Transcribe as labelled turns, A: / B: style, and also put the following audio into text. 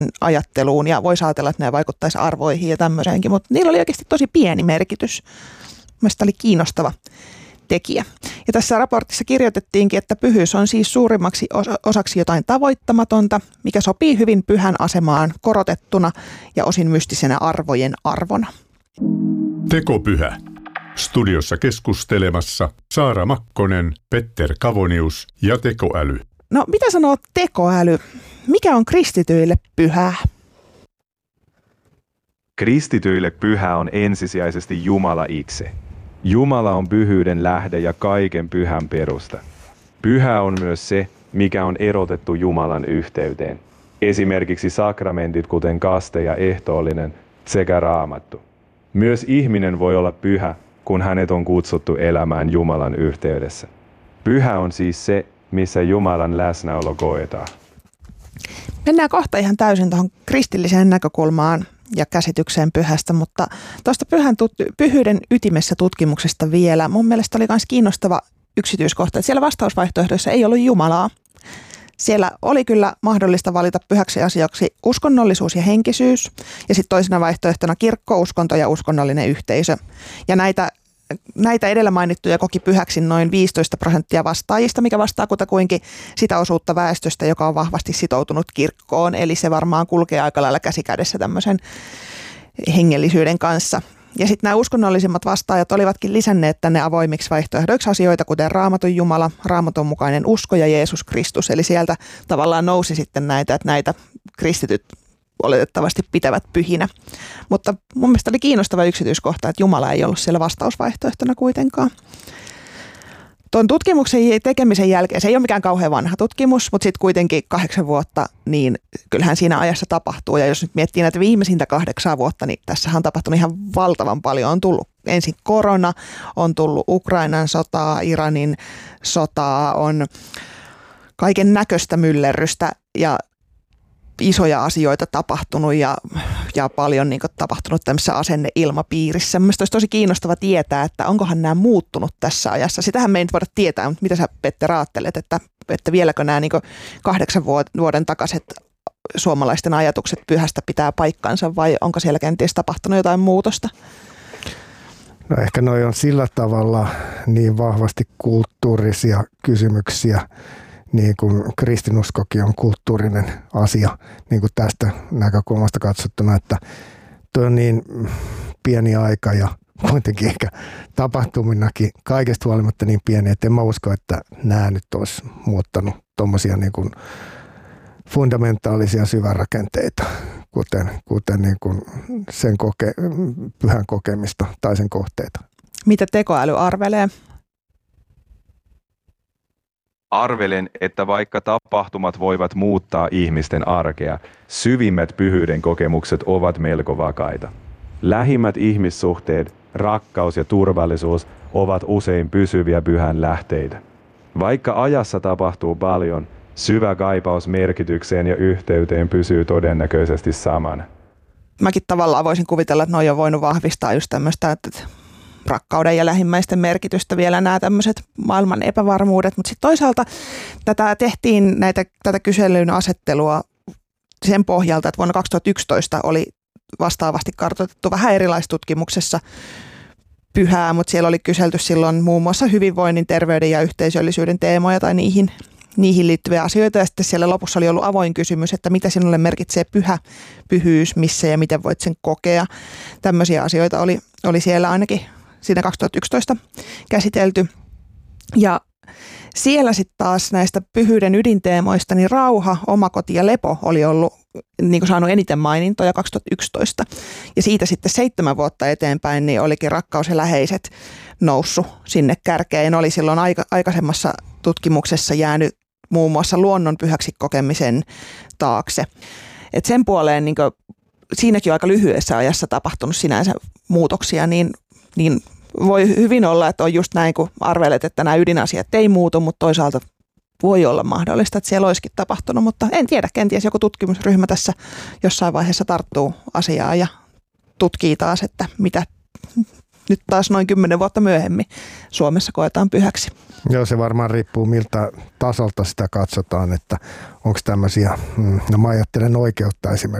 A: ajatteluun ja voisi ajatella, että ne vaikuttaisi arvoihin ja tämmöiseenkin, mutta niillä oli oikeasti tosi pieni merkitys. Mielestäni oli kiinnostava tekijä. Ja tässä raportissa kirjoitettiinkin, että pyhyys on siis suurimmaksi osaksi jotain tavoittamatonta, mikä sopii hyvin pyhän asemaan korotettuna ja osin mystisenä arvojen arvona.
B: Tekopyhä. Studiossa keskustelemassa Saara Makkonen, Petter Kavonius ja tekoäly.
A: No mitä sanoo tekoäly? Mikä on kristityille pyhää?
C: Kristityille pyhä on ensisijaisesti Jumala itse. Jumala on pyhyyden lähde ja kaiken pyhän perusta. Pyhä on myös se, mikä on erotettu Jumalan yhteyteen. Esimerkiksi sakramentit, kuten kaste ja ehtoollinen, sekä raamattu. Myös ihminen voi olla pyhä, kun hänet on kutsuttu elämään Jumalan yhteydessä. Pyhä on siis se, missä Jumalan läsnäolo koetaan.
A: Mennään kohta ihan täysin tuohon kristilliseen näkökulmaan ja käsitykseen pyhästä, mutta tuosta pyhyyden ytimessä tutkimuksesta vielä. Mun mielestä oli myös kiinnostava yksityiskohta, että siellä vastausvaihtoehdoissa ei ollut Jumalaa. Siellä oli kyllä mahdollista valita pyhäksi asiaksi uskonnollisuus ja henkisyys, ja sitten toisena vaihtoehtona kirkko, uskonto ja uskonnollinen yhteisö. Ja näitä edellä mainittuja koki pyhäksi noin 15% vastaajista, mikä vastaa kutakuinkin sitä osuutta väestöstä, joka on vahvasti sitoutunut kirkkoon. Eli se varmaan kulkee aika lailla käsikädessä tämmöisen hengellisyyden kanssa. Ja sitten nämä uskonnollisimmat vastaajat olivatkin lisänneet tänne avoimiksi vaihtoehdoiksi asioita, kuten Raamatun Jumala, Raamatun mukainen usko ja Jeesus Kristus. Eli sieltä tavallaan nousi sitten näitä, että näitä kristityt oletettavasti pitävät pyhinä. Mutta mun mielestä oli kiinnostava yksityiskohta, että Jumala ei ollut siellä vastausvaihtoehtona kuitenkaan. Tuon tutkimuksen tekemisen jälkeen, se ei ole mikään kauhean vanha tutkimus, mutta sitten kuitenkin 8 vuotta, niin kyllähän siinä ajassa tapahtuu. Ja jos nyt miettii näitä viimeisintä 8 vuotta, niin tässähän on tapahtunut ihan valtavan paljon. On tullut ensin korona, on tullut Ukrainan sotaa, Iranin sotaa, on kaiken näköistä myllerrystä ja isoja asioita tapahtunut ja paljon niin kuin tapahtunut tämmöisessä asenneilmapiirissä. Mielestäni olisi tosi kiinnostava tietää, että onkohan nämä muuttunut tässä ajassa. Sitähän me ei nyt voida tietää, mutta mitä sä, Petter, ajattelet, että vieläkö nämä niin kuin 8 vuoden takaiset suomalaisten ajatukset pyhästä pitää paikkansa vai onko siellä kenties tapahtunut jotain muutosta?
D: No ehkä noi on sillä tavalla niin vahvasti kulttuurisia kysymyksiä, niin kuin kristinuskokin on kulttuurinen asia niin kuin tästä näkökulmasta katsottuna, että tuo on niin pieni aika ja kuitenkin ehkä tapahtuminakin kaikesta huolimatta niin pieni, että en mä usko, että nämä nyt olisi muuttanut tuommoisia niin kuin fundamentaalisia syvärakenteita, kuten niin kuin sen pyhän kokemista tai sen kohteita.
A: Mitä tekoäly arvelee?
C: Arvelen, että vaikka tapahtumat voivat muuttaa ihmisten arkea, syvimmät pyhyyden kokemukset ovat melko vakaita. Lähimmät ihmissuhteet, rakkaus ja turvallisuus ovat usein pysyviä pyhän lähteitä. Vaikka ajassa tapahtuu paljon, syvä kaipaus merkitykseen ja yhteyteen pysyy todennäköisesti samana.
A: Mäkin tavallaan voisin kuvitella, että noi on voinut vahvistaa just tämmöistä, että rakkauden ja lähimmäisten merkitystä vielä nämä tämmöiset maailman epävarmuudet, mutta sitten toisaalta tehtiin tätä kyselyn asettelua sen pohjalta, että vuonna 2011 oli vastaavasti kartoitettu vähän erilaistutkimuksessa pyhää, mutta siellä oli kyselty silloin muun muassa hyvinvoinnin, terveyden ja yhteisöllisyyden teemoja tai niihin liittyviä asioita. Ja sitten siellä lopussa oli ollut avoin kysymys, että mitä sinulle merkitsee pyhyys, missä ja miten voit sen kokea. Tämmöisiä asioita oli siellä ainakin siinä 2011 käsitelty. Ja siellä sitten taas näistä pyhyyden ydinteemoista, niin rauha, omakoti ja lepo oli ollut niin kuin saanut eniten mainintoja 2011. Ja siitä sitten 7 vuotta eteenpäin niin olikin rakkaus ja läheiset noussut sinne kärkeen. Oli silloin aikaisemmassa tutkimuksessa jäänyt muun muassa luonnon pyhäksi kokemisen taakse. Et sen puoleen niin kuin, siinäkin on aika lyhyessä ajassa tapahtunut sinänsä muutoksia, niin voi hyvin olla, että on just näin, kun arvelet, että nämä ydinasiat ei muutu, mutta toisaalta voi olla mahdollista, että siellä olisikin tapahtunut, mutta en tiedä, kenties joku tutkimusryhmä tässä jossain vaiheessa tarttuu asiaan ja tutkii taas, että nyt taas noin 10 vuotta myöhemmin Suomessa koetaan pyhäksi.
D: Joo, se varmaan riippuu miltä tasolta sitä katsotaan, että onko tämmöisiä, no mä ajattelen oikeutta esimerkiksi